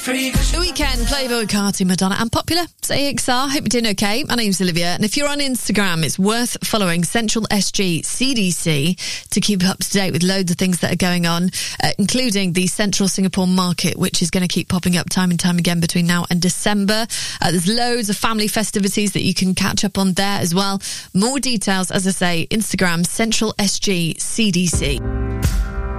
The Weekend, Playboy Carti, Madonna and Popular. It's AXR. Hope you're doing okay. My name's Olivia, and if you're on Instagram, it's worth following Central SG CDC to keep up to date with loads of things that are going on, including the Central Singapore Market, which is going to keep popping up time and time again between now and December. There's loads of family festivities that you can catch up on there as well. More details, as I say, Instagram, Central SG CDC.